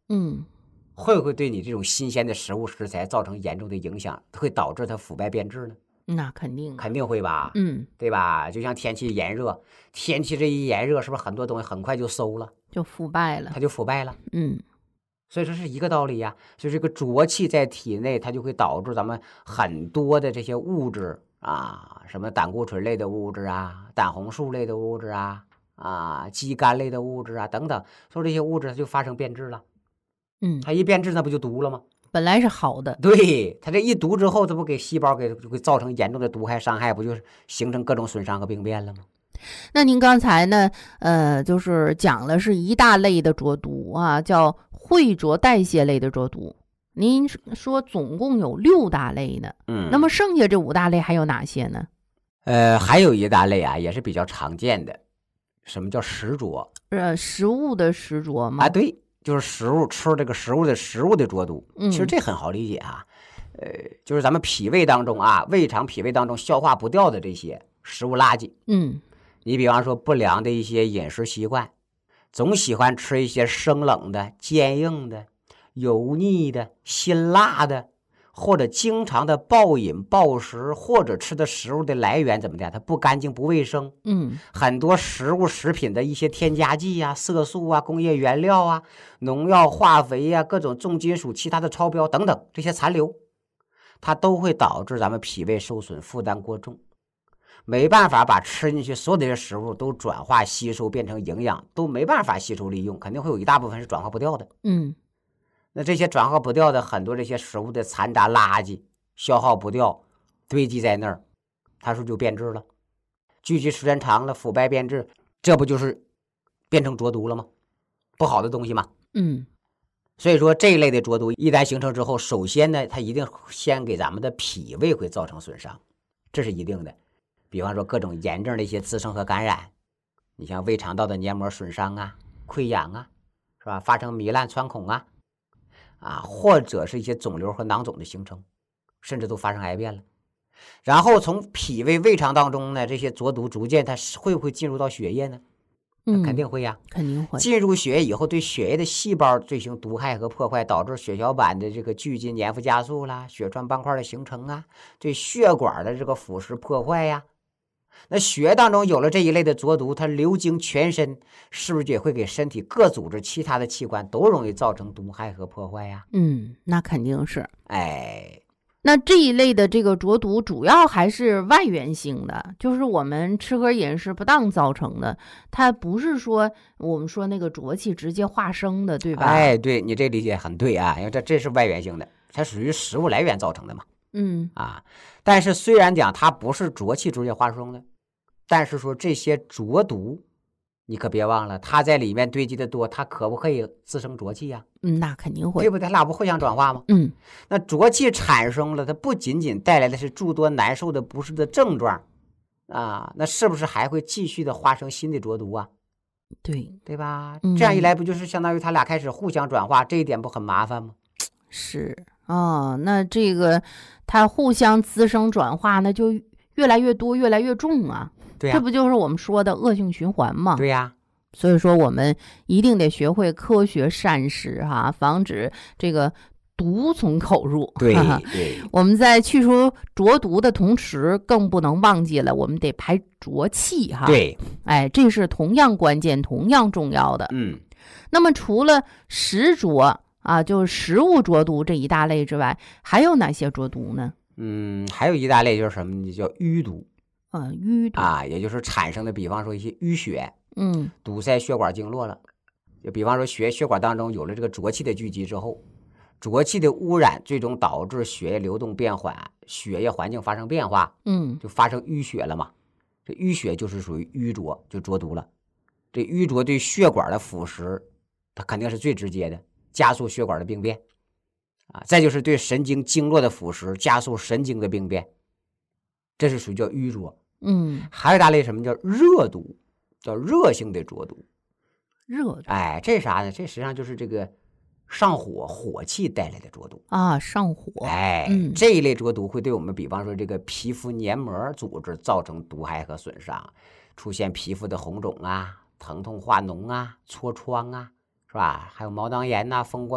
会不会对你这种新鲜的食物食材造成严重的影响，会导致它腐败变质呢？ 那肯定会吧，对吧？就像天气炎热，天气这一炎热，是不是很多东西很快就馊了， 就腐败了， 它就腐败了。所以说是一个道理呀。所以这个浊气在体内，它就会导致咱们很多的这些物质啊，什么胆固醇类的物质啊，胆红素类的物质啊，肌酐类的物质啊等等，所以这些物质它就发生变质了。它一变质，那不就毒了吗？ 本来是好的， 对，它这一毒之后，它不给细胞就会造成严重的毒害伤害，不就是形成各种损伤和病变了吗？ 那您刚才呢，就是讲了是一大类的浊毒啊，叫秽浊代谢类的浊毒。您说总共有6大类呢，那么剩下这5大类还有哪些呢？ 还有一大类啊，也是比较常见的，什么叫食浊？ 食物的食浊吗？ 对。就是食物吃这个食物的浊毒，其实这很好理解啊。就是咱们脾胃当中啊，胃肠脾胃当中消化不掉的这些食物垃圾。你比方说不良的一些饮食习惯，总喜欢吃一些生冷的、坚硬的、油腻的、辛辣的，或者经常的暴饮暴食，或者吃的食物的来源怎么的，它不干净不卫生。很多食品的一些添加剂啊、色素啊、工业原料啊、农药、化肥啊、各种重金属、其他的超标等等这些残留，它都会导致咱们脾胃受损，负担过重，没办法把吃进去所有的这些食物都转化吸收变成营养，都没办法吸收利用，肯定会有一大部分是转化不掉的。那这些转化不掉的很多这些食物的残渣垃圾消耗不掉，堆积在那儿，它说就变质了，聚集时间长了，腐败变质，这不就是变成浊毒了吗？不好的东西嘛。所以说这一类的浊毒一旦形成之后，首先呢，它一定先给咱们的脾胃会造成损伤，这是一定的。比方说各种炎症的一些滋生和感染，你像胃肠道的黏膜损伤啊、溃疡啊，是吧？发生糜烂、穿孔啊，或者是一些肿瘤和囊肿的形成，甚至都发生癌变了。然后从脾胃胃肠当中呢，这些浊毒逐渐它会不会进入到血液呢？肯定会呀， 肯定会。 进入血液以后，对血液的细胞进行毒害和破坏，导致血小板的这个聚集粘附加速啦、血栓斑块的形成啊，对血管的这个腐蚀破坏呀。那血当中有了这一类的浊毒，它流经全身，是不是也会给身体各组织其他的器官都容易造成毒害和破坏呀？ 那肯定是。 那这一类的这个浊毒主要还是外源性的，就是我们吃喝饮食不当造成的，它不是说我们说那个浊气直接化生的，对吧？ 对，你这理解很对啊，因为这是外源性的，它属于食物来源造成的嘛。但是虽然讲它不是浊气直接化生的，但是说这些浊毒，你可别忘了，它在里面堆积的多，它可不可以滋生浊气呀？ 那肯定会， 对不对？它俩不互相转化吗？那浊气产生了，它不仅仅带来的是诸多难受的不适的症状那是不是还会继续的化生新的浊毒啊？对吧？这样一来，不就是相当于它俩开始互相转化，这一点不很麻烦吗？ 是那这个它互相滋生转化，那就越来越多，越来越重啊。 对呀， 这不就是我们说的恶性循环吗？ 对呀。 所以说我们一定得学会科学膳食防止这个毒从口入。 对， 我们在去除浊毒的同时，更不能忘记了我们得排浊气对， 这是同样关键、同样重要的。那么除了食浊就是食物浊毒这一大类之外，还有哪些浊毒呢？ 还有一大类就是什么呢？叫淤毒。 淤毒也就是产生的，比方说一些淤血，堵塞血管经络了。就比方说血管当中有了这个浊气的聚集之后，浊气的污染最终导致血液流动变缓，血液环境发生变化，就发生淤血了嘛。这淤血就是属于淤浊，就浊毒了。这淤浊对血管的腐蚀，它肯定是最直接的，加速血管的病变再就是对神经经络的腐蚀，加速神经的病变，这是属于叫淤浊。还有一大类什么叫热毒，叫热性的浊毒。 热毒这是啥呢？这实际上就是这个上火，火气带来的浊毒上火。 这一类浊毒会对我们比方说这个皮肤黏膜组织造成毒害和损伤，出现皮肤的红肿疼痛化脓痤疮是吧？还有毛囊炎风